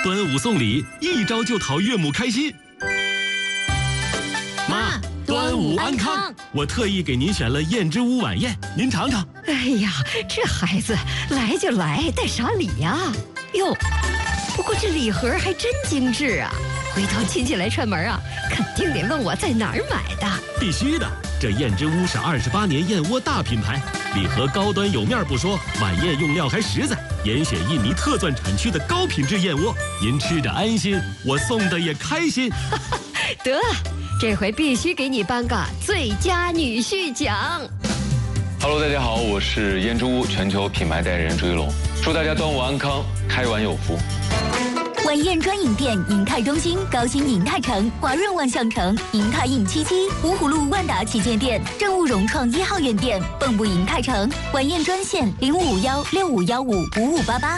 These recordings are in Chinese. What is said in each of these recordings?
端午送礼，一招就讨岳母开心。妈，端午安康！我特意给您选了燕之屋晚宴，您尝尝。 哎呀，这孩子来就来，带啥礼呀？哟，不过这礼盒还真精致啊！回头亲戚来串门啊，肯定得问我在哪儿买的。 必须的，这燕之屋是28年燕窝大品牌，礼盒高端有面不说，晚宴用料还实在，严选印尼特钻产区的高品质燕窝，您吃着安心，我送的也开心。 得，这回必须给你颁个最佳女婿奖。 Hello， 大家好，我是燕之屋全球品牌代言人朱一龙，祝大家端午安康，开碗有福。 晚宴专营店：银泰中心、高新银泰城、华润万象城、银泰印77、芜湖路万达旗舰店、正务融创1号院店、蚌埠银泰城。晚宴专线0551655588。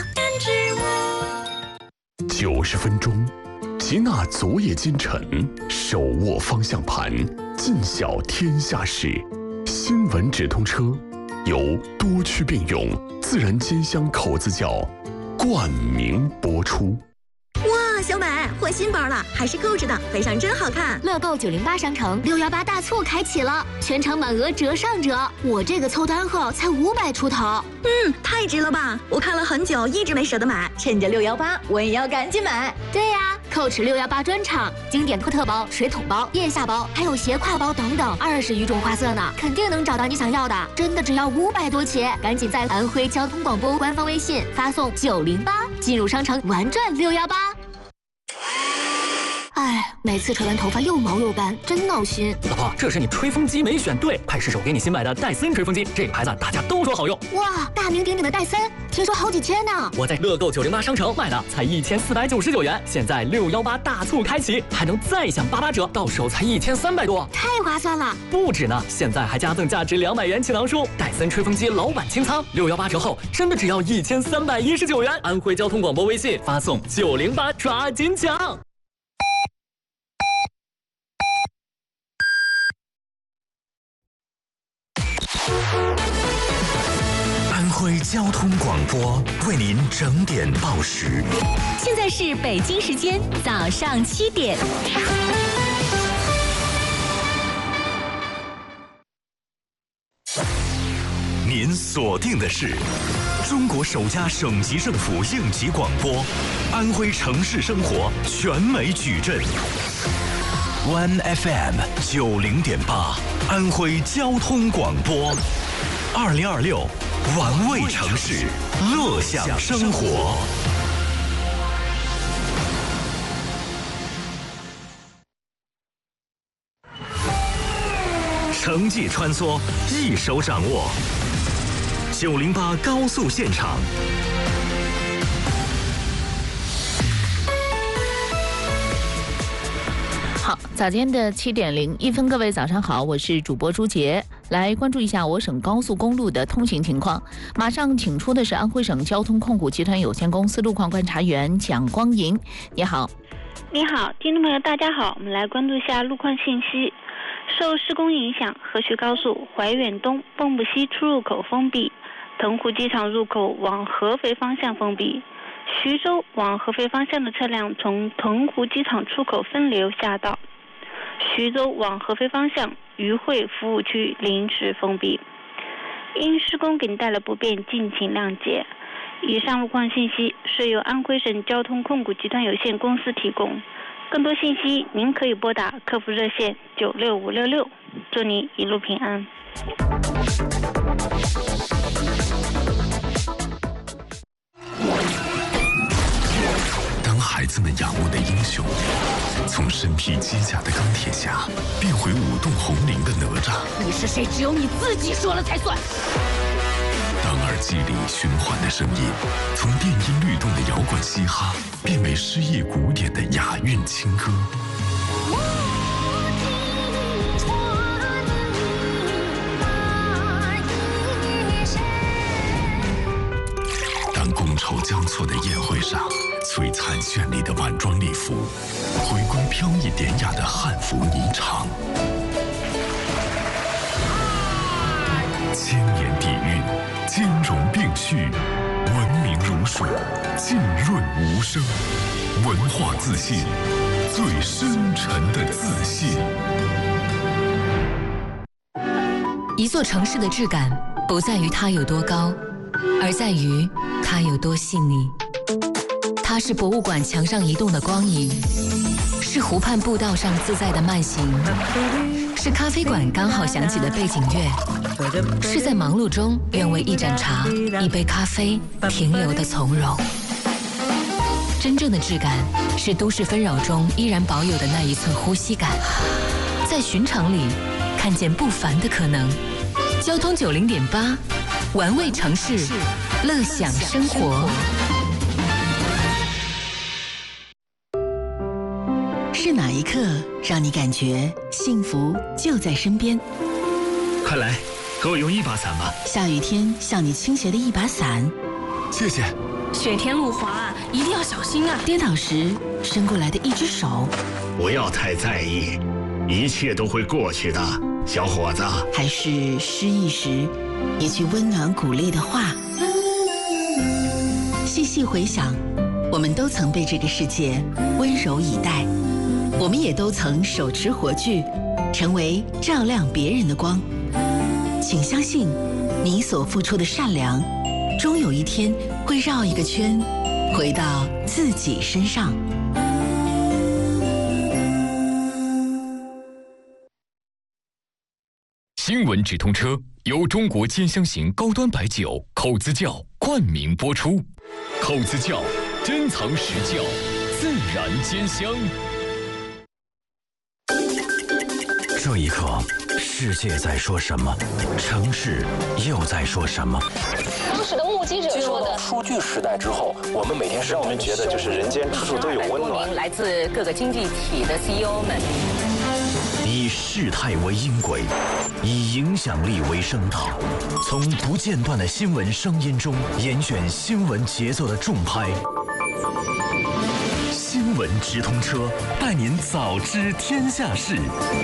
90分钟，吉纳昨夜今晨，手握方向盘，尽晓天下事。新闻直通车由多区并用自然煎香口子窖冠名播出。 哇，小美换新包了，还是Coach的，配上真好看。 乐购908商城618大促开启了，全场满额折上折，我这个凑单后才500出头。 太值了吧！我看了很久，一直没舍得买，趁着618，我也要赶紧买。 对呀，Coach 618专场，经典托特包、水桶包、腋下包，还有斜挎包等等，20余种花色呢，肯定能找到你想要的。真的只要500多起，赶紧在安徽交通广播官方微信发送908，进入商城玩转618。哎，每次吹完头发又毛又干，真闹心。 老婆，这是你吹风机没选对，快试手给你新买的戴森吹风机，这个牌子大家都说好用。 哇，大名鼎鼎的戴森，听说好几千呢。 我在乐购908商城买的，才1499元，现在618大促开启，还能再享88折，到手才1300多， 太划算了。 不止呢，现在还加赠价值200元气囊书，戴森吹风机老板清仓，618折后真的只要1319元。安徽交通广播微信发送908，抓紧抢。 安徽交通广播为您整点报时。 现在是北京时间早上7点。 您锁定的是中国首家省级政府应急广播，安徽城市生活全美矩阵。One FM 90.8，安徽交通广播，2026玩味城市，乐享生活。城际穿梭，一手掌握。908高速现场。 好，早间的7点01分，各位早上好，我是主播朱杰，来关注一下我省高速公路的通行情况。马上请出的是安徽省交通控股集团有限公司路况观察员蒋光银，你好。 你好，听众朋友大家好，我们来关注一下路况信息。受施工影响，河徐高速怀远东蚌埠西出入口封闭，腾湖机场入口往合肥方向封闭，徐州往合肥方向的车辆从腾湖机场出口分流下道，徐州往合肥方向渝汇服务区临时封闭。因施工给您带来不便，敬请谅解。以上路况信息是由安徽省交通控股集团有限公司提供，更多信息您可以拨打客服热线96566，祝您一路平安。 当孩子们仰慕的英雄从身披机甲的钢铁侠变回舞动红绫的哪吒， 你是谁只有你自己说了才算。 当耳机里循环的声音从电音律动的摇滚嘻哈变为诗意古典的雅韵情歌，当觥筹交错的宴会上璀璨绚丽的晚装礼服回归飘逸典雅的汉服霓裳，千年底蕴，兼容并蓄，文明如水，浸润无声。 文化自信，最深沉的自信。 一座城市的质感不在于它有多高，而在于它有多细腻。它是博物馆墙上移动的光影，是湖畔步道上自在的慢行，是咖啡馆刚好响起的背景乐，是在忙碌中愿为一盏茶、一杯咖啡停留的从容。真正的质感是都市纷扰中依然保有的那一寸呼吸感，在寻常里看见不凡的可能。交通90.8，玩味城市，乐享生活。是哪一刻让你感觉幸福就在身边？ 快来，给我用一把伞吧。 下雨天向你倾斜的一把伞， 谢谢。 雪天路滑，一定要小心啊！ 跌倒时伸过来的一只手， 不要太在意，一切都会过去的，小伙子。 还是失意时一句温暖鼓励的话。细细回想，我们都曾被这个世界温柔以待，我们也都曾手持火炬，成为照亮别人的光。请相信，你所付出的善良，终有一天会绕一个圈，回到自己身上。 新闻直通车由中国尖香型高端白酒口子窖冠名播出。口子窖，珍藏实窖，自然尖香。 这一刻，世界在说什么？城市又在说什么？ 当时的目击者说的。 数据时代之后，我们每天让我们觉得就是人间处处都有温暖。 来自各个经济体的 CEO 们， 以事态为音轨，以影响力为声道，从不间断的新闻声音中严选新闻节奏的重拍。新闻直通车，带您早知天下事。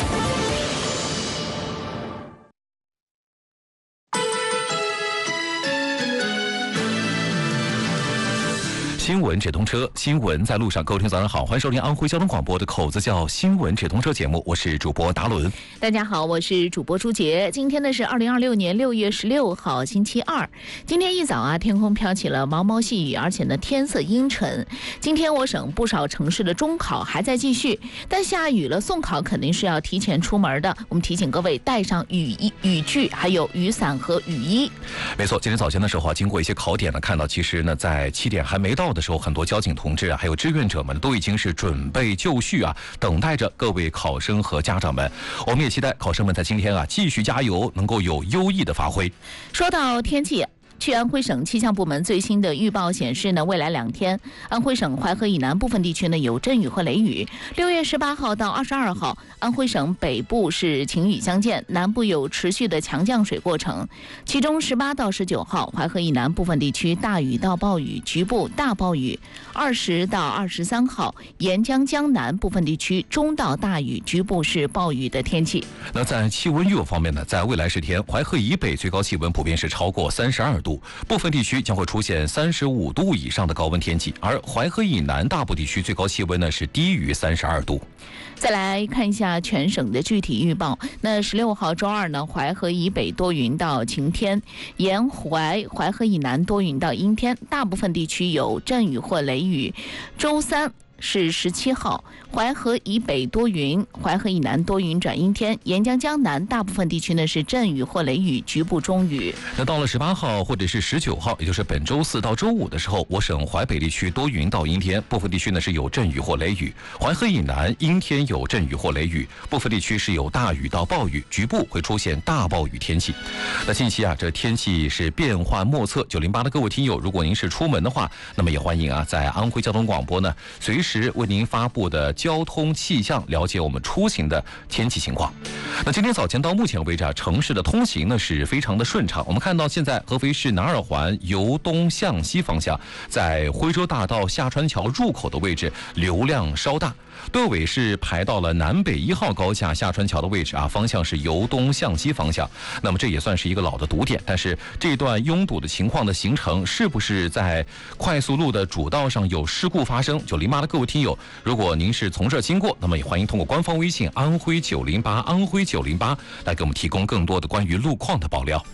新闻直通车，新闻在路上。各位听早上好，欢迎收听安徽交通广播的口子窖新闻直通车节目，我是主播达伦。 大家好，我是主播朱杰。今天呢是2026年6月16号，星期二。今天一早天空飘起了毛毛细雨，而且呢天色阴沉。今天我省不少城市的中考还在继续，但下雨了，送考肯定是要提前出门的。我们提醒各位带上雨具，还有雨伞和雨衣。 没错，今天早前的时候经过一些考点呢，看到其实呢在7点还没到的时候，很多交警同志还有志愿者们都已经是准备就绪等待着各位考生和家长们。我们也期待考生们在今天继续加油，能够有优异的发挥。 说到天气，据安徽省气象部门最新的预报显示呢，未来2天，安徽省淮河以南部分地区呢有阵雨和雷雨。6月18号到22号，安徽省北部是晴雨相间，南部有持续的强降水过程。其中18到19号，淮河以南部分地区大雨到暴雨，局部大暴雨。20到23号，沿江江南部分地区中到大雨，局部是暴雨的天气。 那在气温预报方面呢，在未来10天，淮河以北最高气温普遍是超过32度。部分地区将会出现35度以上的高温天气，而淮河以南大部地区最高气温呢是低于32度。 再来看一下全省的具体预报。那16号周二呢，淮河以北多云到晴天，沿淮河以南多云到阴天，大部分地区有阵雨或雷雨。周三是17号，淮河以北多云，淮河以南多云转阴天，沿江江南大部分地区呢是阵雨或雷雨，局部中雨。 那到了18号或者是19号，也就是本周4到周5的时候，我省淮北地区多云到阴天，部分地区呢是有阵雨或雷雨。淮河以南阴天有阵雨或雷雨，部分地区是有大雨到暴雨，局部会出现大暴雨天气。那近期这天气是变幻莫测。908的各位听友，如果您是出门的话，那么也欢迎在安徽交通广播呢随时为您发布的交通气象，了解我们出行的天气情况。那今天早前到目前为止城市的通行呢是非常的顺畅。我们看到现在合肥市南二环由东向西方向，在徽州大道下川桥入口的位置流量稍大，队尾是排到了南北1号高架下川桥的位置方向是由东向西方向。那么这也算是一个老的堵点，但是这段拥堵的情况的形成，是不是在快速路的主道上有事故发生？908的各位位听友，如果您是从这儿经过，那么也欢迎通过官方微信安徽908安徽908来给我们提供更多的关于路况的爆料。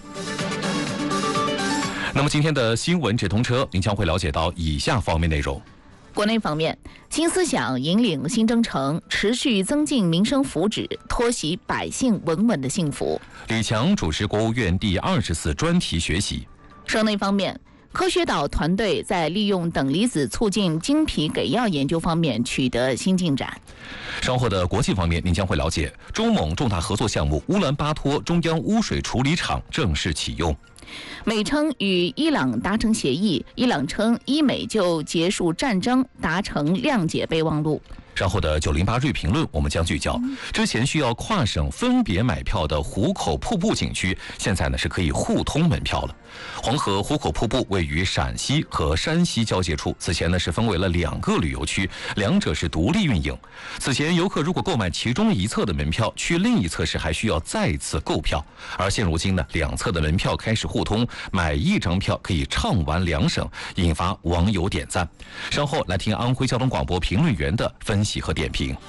那么今天的新闻直通车，您将会了解到以下方面内容。 国内方面，新思想引领新征程，持续增进民生福祉，托喜百姓稳稳的幸福。 李强主持国务院第20次专题学习。 省内方面，科学岛团队在利用等离子促进经皮给药研究方面取得新进展。 稍后的国际方面，您将会了解中蒙重大合作项目乌兰巴托中央污水处理厂正式启用。 美称与伊朗达成协议，伊朗称伊美就结束战争达成谅解备忘录。 稍后的908瑞评论，我们将聚焦之前需要跨省分别买票的壶口瀑布景区，现在呢是可以互通门票了。黄河壶口瀑布位于陕西和山西交界处，此前呢是分为了2个旅游区，两者是独立运营。此前游客如果购买其中一侧的门票，去另一侧时还需要再次购票，而现如今呢两侧的门票开始互通，买一张票可以畅玩2省，引发网友点赞。稍后来听安徽交通广播评论员的分析和点评。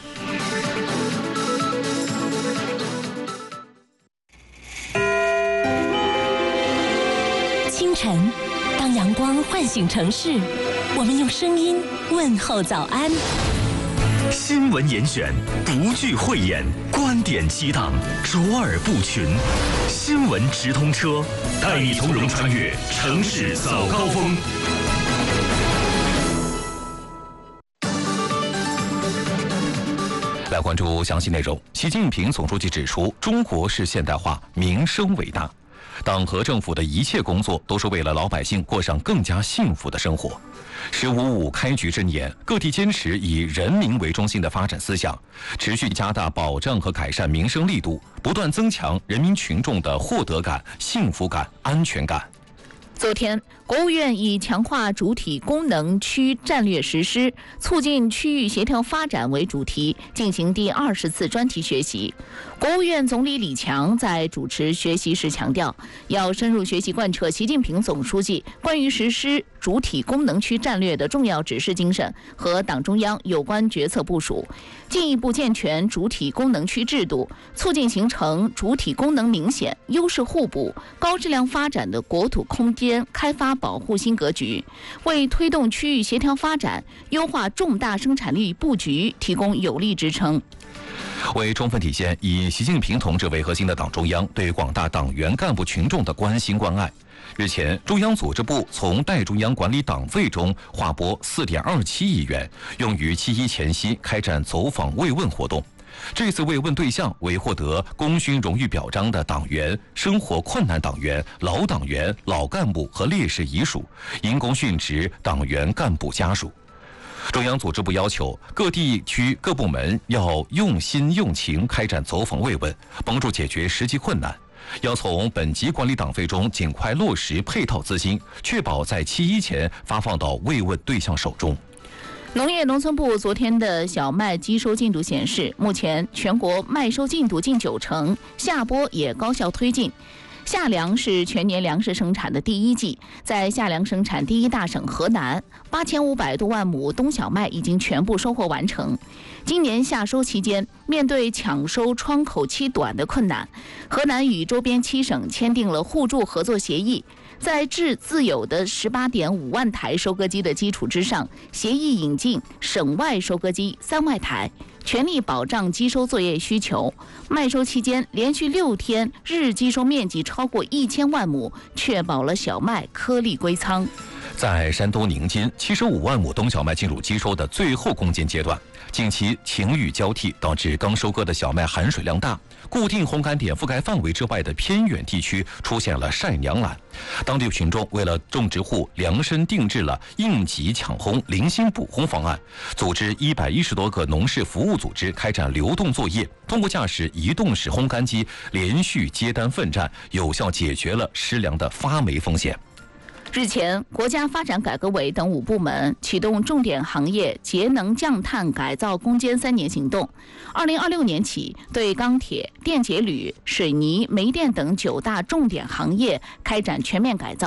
清晨，当阳光唤醒城市，我们用声音问候早安。 新闻严选，独具慧眼，观点激荡，卓尔不群。新闻直通车，带你从容穿越城市早高峰。 来关注详细内容。习近平总书记指出，中国式现代化民生伟大，党和政府的一切工作都是为了老百姓过上更加幸福的生活。“15.5”开局之年，各地坚持以人民为中心的发展思想，持续加大保障和改善民生力度，不断增强人民群众的获得感、幸福感、安全感。 昨天，国务院以强化主体功能区战略实施，促进区域协调发展为主题，进行第20次专题学习。国务院总理李强在主持学习时强调，要深入学习贯彻习近平总书记关于实施主体功能区战略的重要指示精神和党中央有关决策部署，进一步健全主体功能区制度，促进形成主体功能明显、优势互补、高质量发展的国土空间开发保护新格局，为推动区域协调发展、优化重大生产力布局提供有力支撑。 为充分体现以习近平同志为核心的党中央对广大党员干部群众的关心关爱，日前，中央组织部从代中央管理党费中划拨4.27亿元，用于7·1前夕开展走访慰问活动。这次慰问对象为获得功勋荣誉表彰的党员、生活困难党员、老党员、老干部和烈士遗属、因公殉职党员干部家属。中央组织部要求各地区各部门要用心用情开展走访慰问，帮助解决实际困难。要从本级管理党费中尽快落实配套资金，确保在7·1前发放到慰问对象手中。 农业农村部昨天的小麦机收进度显示，目前全国麦收进度近90%，下播也高效推进。夏粮是全年粮食生产的第一季，在夏粮生产第一大省河南，8500多万亩冬小麦已经全部收获完成。今年夏收期间，面对抢收窗口期短的困难，河南与周边7省签订了互助合作协议。在制自有的18.5万台收割机的基础之上，协议引进省外收割机3万台，全力保障机收作业需求。麦收期间连续6天日机收面积超过1000万亩，确保了小麦颗粒归仓。 在山东宁津，75万亩冬小麦进入机收的最后攻坚阶段。近期晴雨交替，导致刚收割的小麦含水量大，固定烘干点覆盖范围之外的偏远地区出现了晒娘懒。当地群众为了种植户量身定制了应急抢烘、零星补烘方案，组织110多个农事服务组织开展流动作业，通过驾驶移动式烘干机连续接单奋战，有效解决了湿粮的发霉风险。 日前，国家发展改革委等5部门启动重点行业节能降碳改造攻坚3年行动。2026年起，对钢铁、电解铝、水泥、煤电等9大重点行业开展全面改造。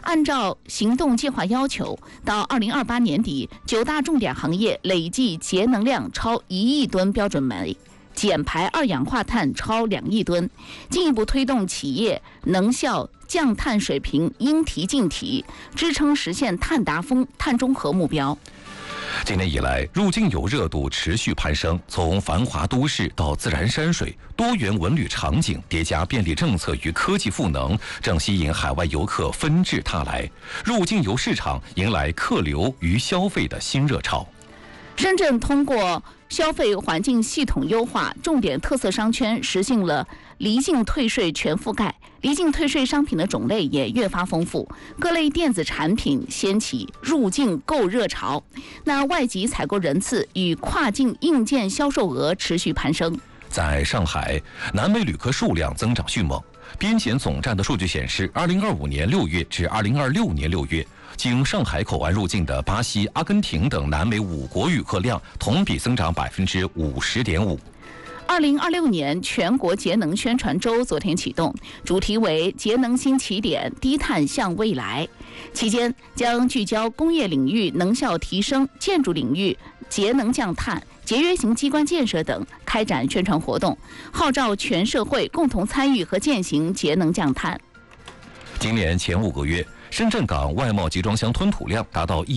按照行动计划要求，到2028年底，9大重点行业累计节能量超1亿吨标准煤，减排二氧化碳超2亿吨，进一步推动企业能效降碳水平应提尽提，支撑实现碳达峰、碳中和目标。 今年以来，入境游热度持续攀升，从繁华都市到自然山水，多元文旅场景叠加便利政策与科技赋能，正吸引海外游客纷至沓来。入境游市场迎来客流与消费的新热潮。 深圳通过消费环境系统优化，重点特色商圈实现了离境退税全覆盖，离境退税商品的种类也越发丰富，各类电子产品掀起入境购热潮。那外籍采购人次与跨境硬件销售额持续攀升。 在上海，南美旅客数量增长迅猛。边检总站的数据显示，2025年6月至2026年6月，经上海口岸入境的巴西、阿根廷等南美5国旅客量同比增长50.5%。 2026年全国节能宣传周昨天启动，主题为节能新起点，低碳向未来。期间将聚焦工业领域能效提升、建筑领域节能降碳、节约型机关建设等，开展宣传活动，号召全社会共同参与和践行节能降碳。 今年前5个月，深圳港外贸集装箱吞吐量达到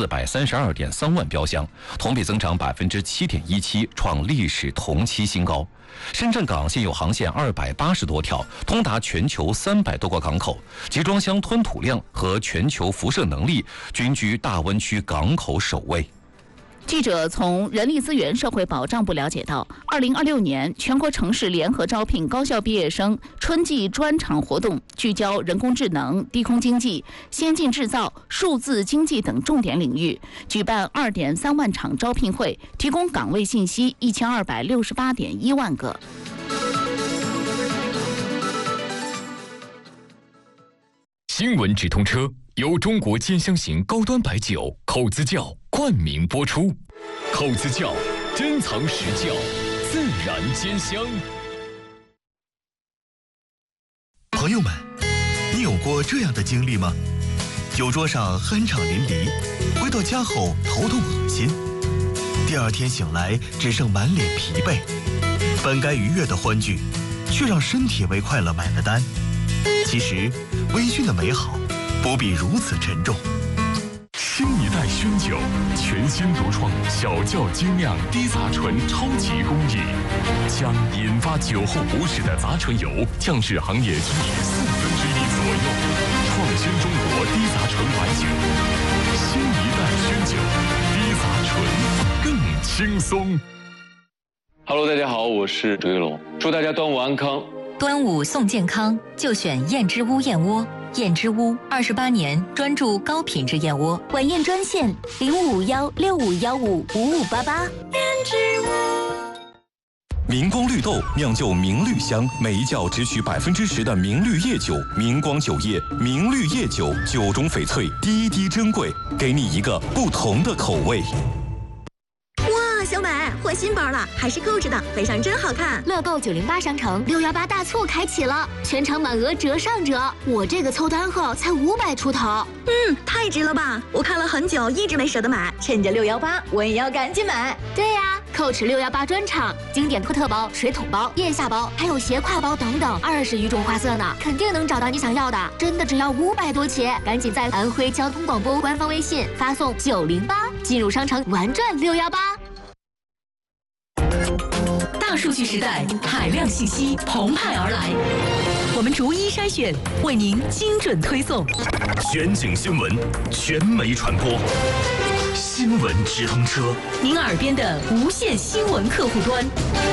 1432.3万标箱，同比增长7.17%，创历史同期新高。深圳港现有航线280多条，通达全球300多个港口，集装箱吞吐量和全球辐射能力均居大湾区港口首位。 记者从人力资源社会保障部了解到，2026年全国城市联合招聘高校毕业生春季专场活动，聚焦人工智能、低空经济、先进制造、数字经济等重点领域，举办2.3万场招聘会，提供岗位信息1268.1万个。 新闻直通车由中国尖香型高端白酒口子窖冠名播出，口子窖珍藏实窖，自然兼香。 朋友们，你有过这样的经历吗？酒桌上酣畅淋漓，回到家后头痛恶心，第二天醒来只剩满脸疲惫，本该愉悦的欢聚，却让身体为快乐买了单。其实，微醺的美好不必如此沉重。 新一代熏酒，全新独创小窖精酿低杂醇超级工艺，将引发酒后不适的杂醇油降至行业均值1/4左右，创新中国低杂醇白酒。新一代熏酒，低杂醇更轻松。 Hello， 大家好，我是周一龙，祝大家端午安康。 端午送健康，就选燕之屋燕窝。燕之屋28年专注高品质燕窝， 晚宴专线055165155588。燕之屋。 明光绿豆酿就明绿香，每一窖只取10%的明绿叶酒。明光酒业明绿叶酒，酒中翡翠，滴滴珍贵，给你一个不同的口味。 哇，小美换新包了，还是购置的，背上真好看。 乐购908商城618大促开启了，全场满额折上折，我这个凑单后才500出头。 太值了吧！我看了很久，一直没舍得买，趁着618，我也要赶紧买。 对呀，Coach 618专场，经典科特包、水桶包、腋下包，还有斜挎包等等，20余种花色呢，肯定能找到你想要的，真的只要500多起，赶紧在安徽交通广播官方微信发送908，进入商城玩转618。 大数据时代，海量信息澎湃而来，我们逐一筛选，为您精准推送。 全景新闻，全媒传播，新闻直通车， 您耳边的无线新闻客户端。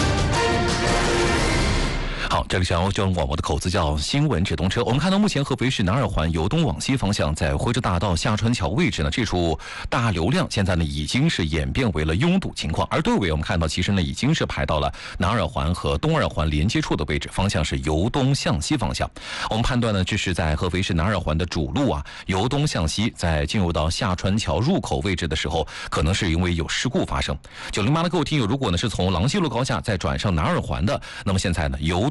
好，这个是交通广播的口子窖新闻直通车。我们看到目前合肥市南二环由东往西方向，在徽州大道下川桥位置呢，这处大流量现在呢已经是演变为了拥堵情况，而队尾我们看到其实呢已经是排到了南二环和东二环连接处的位置，方向是由东向西方向。我们判断呢，这是在合肥市南二环的主路啊，由东向西，在进入到下川桥入口位置的时候，可能是因为有事故发生。908的各位听友，如果呢是从郎西路高架再转上南二环的，那么现在呢由东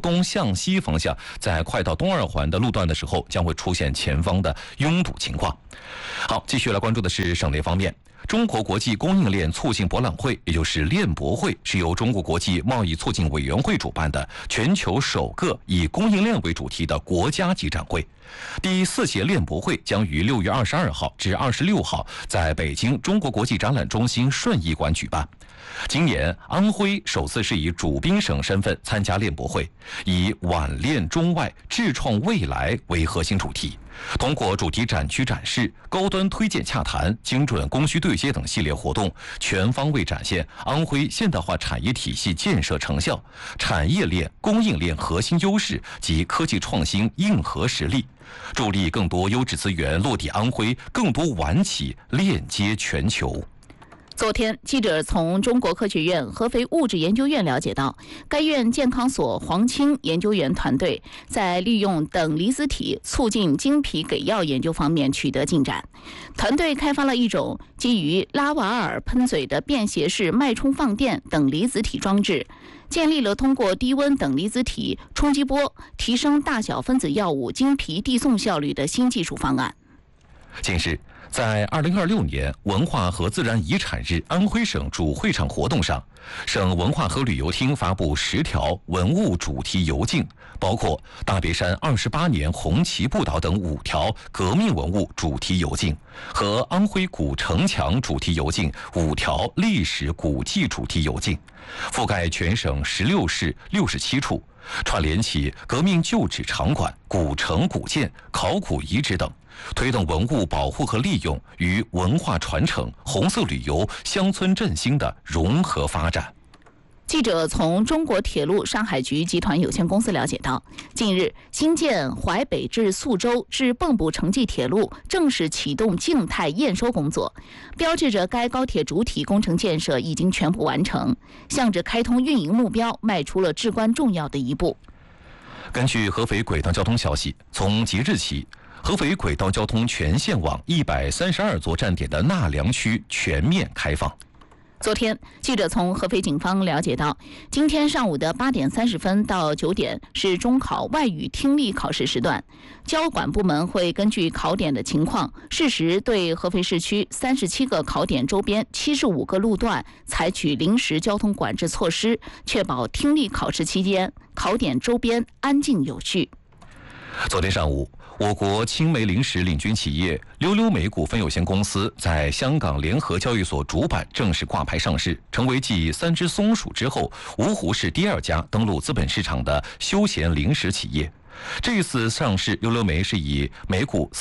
宫向西方向，在快到东二环的路段的时候，将会出现前方的拥堵情况。好，继续来关注的是省内方面。中国国际供应链促进博览会，也就是链博会，是由中国国际贸易促进委员会主办的全球首个以供应链为主题的国家级展会。第4届链博会将于6月22号至26号在北京中国国际展览中心顺义馆举办。今年安徽首次是以主宾省身份参加链博会，以挽链中外，智创未来为核心主题。通过主题展区展示、高端推荐洽谈、精准供需对接等系列活动，全方位展现安徽现代化产业体系建设成效、产业链、供应链核心优势及科技创新硬核实力，助力更多优质资源落地安徽，更多晚企链接全球。 昨天，记者从中国科学院合肥物质研究院了解到，该院健康所黄青研究员团队在利用等离子体促进经皮给药研究方面取得进展。团队开发了一种基于拉瓦尔喷嘴的便携式脉冲放电等离子体装置，建立了通过低温等离子体冲击波提升大小分子药物经皮递送效率的新技术方案。 近日，在2026年文化和自然遗产日安徽省主会场活动上，省文化和旅游厅发布10条文物主题游径，包括大别山28年红旗步道等5条革命文物主题游径和安徽古城墙主题游径5条历史古迹主题游径，覆盖全省16市67处，串联起革命旧址场馆、古城古建、考古遗址等，推动文物保护和利用与文化传承、红色旅游、乡村振兴的融合发展。 记者从中国铁路上海局集团有限公司了解到，近日新建淮北至宿州至蚌埠城际铁路正式启动静态验收工作，标志着该高铁主体工程建设已经全部完成，向着开通运营目标迈出了至关重要的一步。 根据合肥轨道交通消息，从即日起，合肥轨道交通全线网132座站点的纳凉区全面开放。 昨天，记者从合肥警方了解到，今天上午的8点30分到9点是中考外语听力考试时段，交管部门会根据考点的情况，适时对合肥市区37个考点周边75个路段采取临时交通管制措施，确保听力考试期间考点周边安静有序。 昨天上午，我国青梅零食领军企业溜溜梅股份有限公司在香港联合交易所主板正式挂牌上市，成为继3只松鼠之后芜湖市第2家登陆资本市场的休闲零食企业。这一次上市，溜溜梅是以每股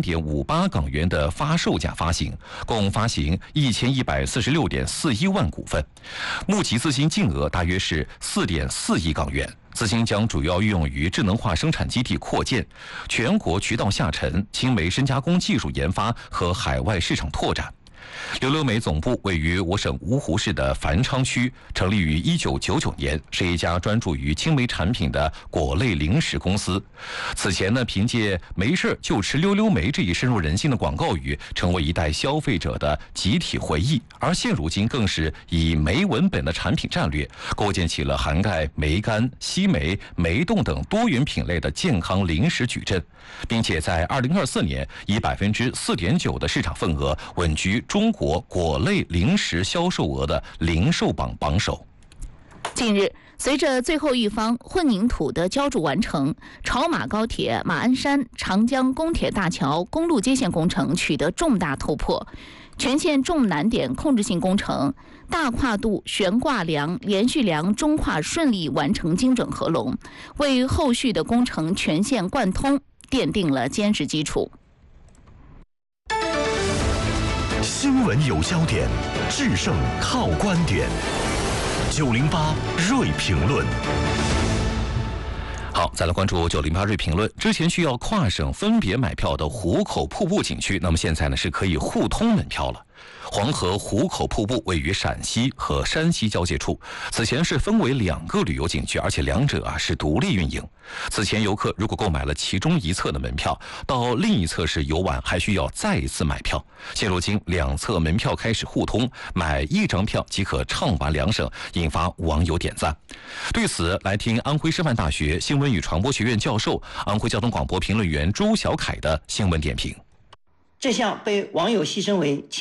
43.58港元的发售价发行，共发行1146.41万股份，募集资金金额大约是4.4亿港元。资金将主要运用于智能化生产基地扩建、全国渠道下沉、青梅深加工技术研发和海外市场拓展。溜溜梅总部位于我省芜湖市的繁昌区，成立于1999年，是一家专注于青梅产品的果类零食公司。此前呢，凭借没事就吃溜溜梅这一深入人心的广告语，成为一代消费者的集体回忆。而现如今更是以梅文本的产品战略，构建起了涵盖梅干、西梅、梅冻等多元品类的健康零食矩阵，并且在2024年以4.9%的市场份额稳居中国果类零食销售额的零售榜榜首。 近日，随着最后一方混凝土的浇筑完成，潮马高铁马鞍山长江公铁大桥公路接线工程取得重大突破，全线重难点控制性工程大跨度悬挂梁、连续梁中跨顺利完成精准合龙，为后续的工程全线贯通奠定了坚实基础。 新闻有焦点，制胜靠观点。908锐评论。 好，再来关注908锐评论。之前需要跨省分别买票的湖口瀑布景区，那么现在呢是可以互通门票了。 黄河壶口瀑布位于陕西和山西交界处，此前是分为2个旅游景区，而且两者是独立运营。此前游客如果购买了其中一侧的门票，到另一侧是游玩还需要再一次买票。现如今两侧门票开始互通，买1张票即可畅玩2省，引发网友点赞。对此，来听安徽师范大学新闻与传播学院教授、安徽交通广播评论员朱小凯的新闻点评。 这项被网友戏称为